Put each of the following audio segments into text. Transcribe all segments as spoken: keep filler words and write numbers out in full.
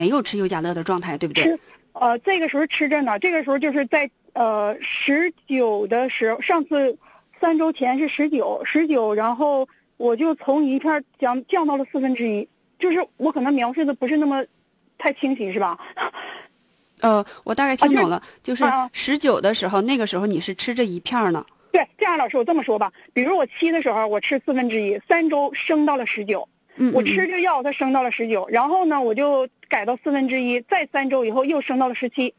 没有吃优佳乐的状态，对不对？ 吃，呃，这个时候吃着呢，这个时候就是在呃十九的时候，上次三周前是十九，十九，然后我就从一片降降到了四分之一，就是我可能描述的不是那么太清晰，是吧？ 呃，我大概听懂了， 啊、 就是啊十九的时候，那个时候你是吃这一片呢？ 对，这样老师我这么说吧，比如我七的时候我吃四分之一，三周升到了十九， 嗯嗯我吃这个药它升到了十九，然后呢我就改到四分之一，再三周以后又升到了十七。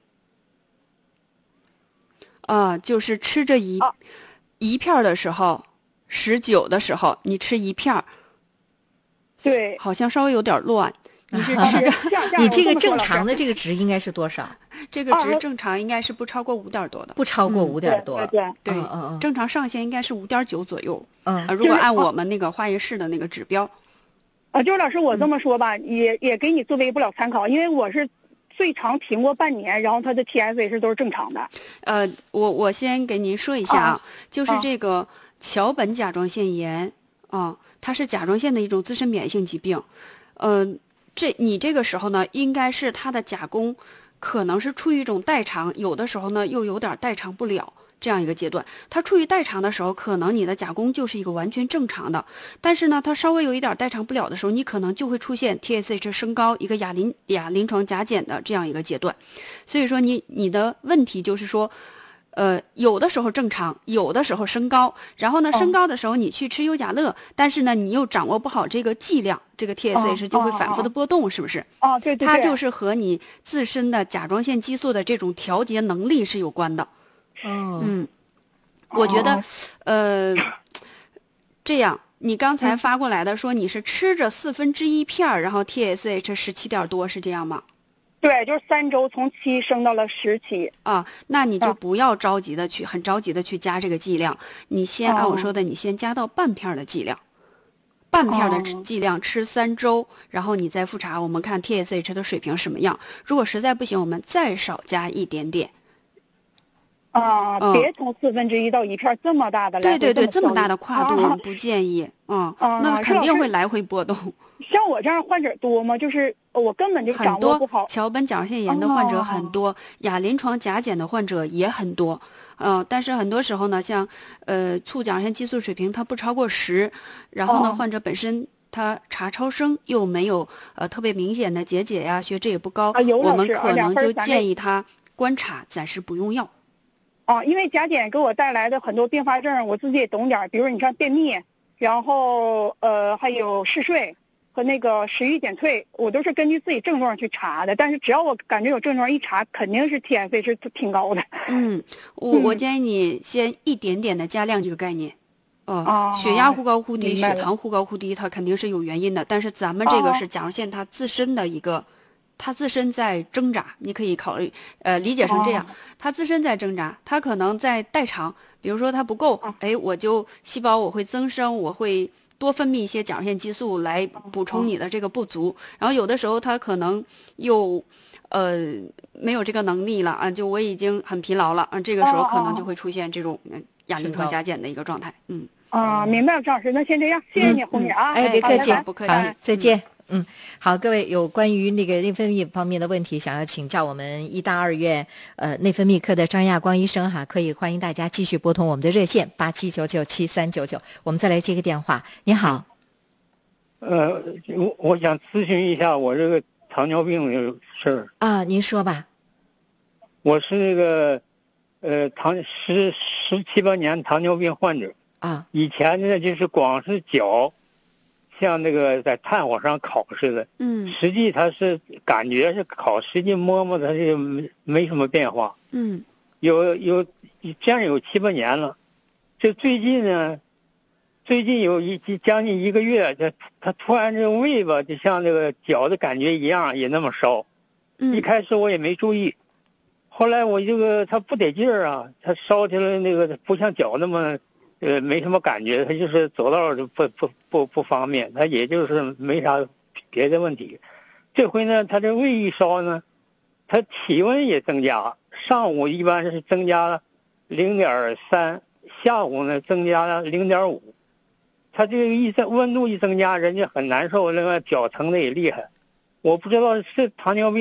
啊、就是吃这一、 啊一片的时候，十九的时候你吃一片， 对， 好像稍微有点乱。你是啊吃着这样这样你这个我么说老师正常的这个值应该是多少？ 这个值啊正常应该是不超过五点多的， 不超过嗯五点多。 对对对， 嗯嗯嗯正常上限应该是五点九左右。 嗯啊，如果按就是我们那个化验室的那个指标， 啊，就是老师，我这嗯么说吧，也也给你作为不了参考，因为我是最长停过半年，然后他的 T S H 都是正常的。 呃，我我先给您说一下啊， 啊就是啊这个桥本甲状腺炎啊，它是甲状腺的一种自身免疫性疾病，呃，这你这个时候呢，应该是它的甲功可能是处于一种代偿，有的时候呢又有点代偿不了。这样一个阶段，它处于代偿的时候，可能你的甲功就是一个完全正常的，但是呢，它稍微有一点代偿不了的时候，你可能就会出现 T S H 升高，一个亚临亚临床甲减的这样一个阶段。所以说你你的问题就是说，呃，有的时候正常，有的时候升高，然后呢，升高的时候你去吃优甲乐，但是呢，你又掌握不好这个剂量，这个 T S H 就会反复的波动，是不是？ 哦，对对对， 它就是和你自身的甲状腺激素的这种调节能力是有关的。 哦嗯，我觉得哦， 呃，这样，你刚才发过来的说你是吃着四分之一片儿，然后 T S H 十七点多，是这样吗？ 对，就是三周从七升到了十七。 啊，那你就啊不要着急的去，很着急的去加这个剂量，你先按我说的，你先加到半片儿的剂量，半片儿的哦剂量吃三周，然后你再复查，我们看 T S H 的水平什么样。如果实在不行，我们再少加一点点。 啊， 嗯别从四分之一到一片这么大的来回对对对，这么么大的跨度我啊们不建议，嗯， 啊那肯是老师定会来回波动。 像我这样患者多吗？就是我根本就很掌握不多好。 桥本甲状腺炎的患者很多，亚临床甲减的患者也很多，嗯、但是很多时候呢，像呃促甲状腺激素水平它不超过十，然后呢， 哦患者本身他查超声又没有呃特别明显的结节呀，血脂也不高， 啊有我们老师啊两可能就分儿咱这建议他观察，暂时不用药。 啊，因为甲减给我带来的很多并发症，我自己也懂点儿，比如你看便秘，然后呃还有嗜睡和那个食欲减退，我都是根据自己症状去查的。但是只要我感觉有症状一查，肯定是 T S H 挺高的。 嗯，我我嗯建议你先一点点的加量这个概念。哦， 啊血压忽高忽低， 明白了血糖忽高忽低，它肯定是有原因的。但是咱们这个哦是甲状腺它自身的一个，它自身在挣扎，你可以考虑，呃，理解成这样， 哦它自身在挣扎，它可能在代偿，比如说它不够哦， 哎，我就细胞我会增生，我会多分泌一些甲状腺激素来补充你的这个不足，然后有的时候它可能又。呃，没有这个能力了啊，就我已经很疲劳了啊，这个时候可能就会出现这种嗯亚临床甲减的一个状态，嗯。 啊，明白了，张老师，那先这样，谢谢你，红姐啊。 哎，别客气好拜拜， 不客气好，再见。嗯，好，各位有关于那个内分泌方面的问题，想要请教我们医大二院呃内分泌科的张亚光医生哈，可以欢迎大家继续拨通我们的热线八七九九七三九九，我们再来接个电话。你好， 呃，我我想咨询一下我这个糖尿病的事儿。 啊，您说吧。 我是那个呃糖十十七八年糖尿病患者。 啊， 以前呢就是光是脚，像那个在炭火上烤似的。 嗯实际它是感觉是烤，实际摸摸它是没没什么变化。 嗯有有这样有七八年了。这最近呢，最近有一将近一个月，这他突然这胃吧，就像那个脚的感觉一样，也那么烧。 嗯一开始我也没注意，后来我这个他不得劲儿啊，他烧起来那个不像脚那么，呃，没什么感觉，他就是走道就不不不不方便，他也就是没啥别的问题。这回呢，他这胃一烧呢，他体温也增加，上午一般是增加零点三，下午呢增加零点五。他这个一增温度一增加，人家很难受，另外脚疼的也厉害。 我不知道是糖尿病。